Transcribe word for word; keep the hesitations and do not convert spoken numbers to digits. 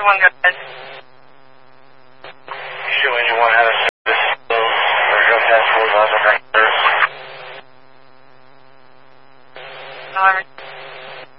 engine one, go ahead. Show engine one had a service. Or go past four miles on right there. Alarm